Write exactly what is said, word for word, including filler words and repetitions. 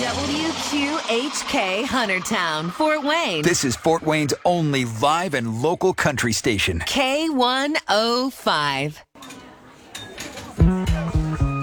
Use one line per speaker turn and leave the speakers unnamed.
W Q H K Huntertown, Fort Wayne.
This is Fort Wayne's only live and local country station.
K one oh five.